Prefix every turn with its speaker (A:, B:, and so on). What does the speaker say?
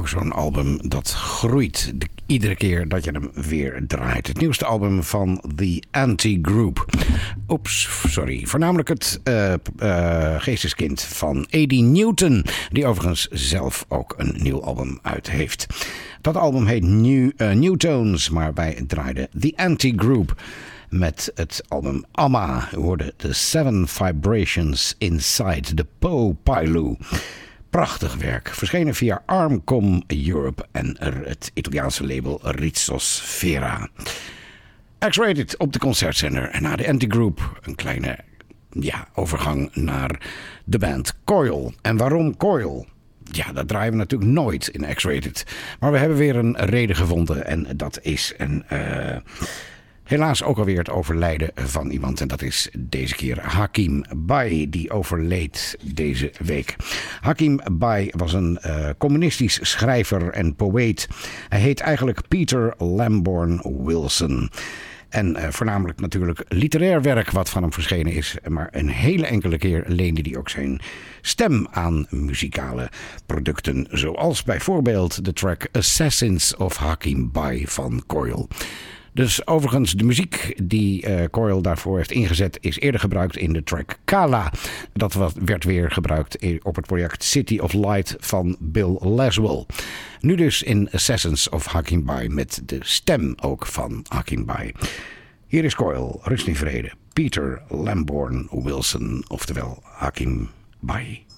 A: ook zo'n album dat groeit iedere keer dat je hem weer draait. Het nieuwste album van The Anti-Group. Voornamelijk het geesteskind van Eddie Newton, die overigens zelf ook een nieuw album uit heeft. Dat album heet New Tones, maar wij draaiden The Anti-Group met het album Amma. We hoorden The Seven Vibrations Inside the Po Pailu. Prachtig werk, verschenen via Armcom Europe en het Italiaanse label Ritmosfera. X-Rated op de concertzender en na de Anti-Group een kleine overgang naar de band Coil. En waarom Coil? Ja, dat draaien we natuurlijk nooit in X-Rated. Maar we hebben weer een reden gevonden en dat is helaas ook alweer het overlijden van iemand. En dat is deze keer Hakim Bey, die overleed deze week. Hakim Bey was een communistisch schrijver en poëet. Hij heet eigenlijk Peter Lamborn Wilson. En voornamelijk natuurlijk literair werk wat van hem verschenen is. Maar een hele enkele keer leende hij ook zijn stem aan muzikale producten. Zoals bijvoorbeeld de track Assassins of Hakim Bey van Coil. Dus overigens, de muziek die Coil daarvoor heeft ingezet is eerder gebruikt in de track Kala. Dat werd weer gebruikt op het project City of Light van Bill Laswell. Nu dus in Assassins of Hakim Bey met de stem ook van Hakim Bey. Hier is Coil, rust in vrede. Peter Lamborn Wilson, oftewel Hakim Bey.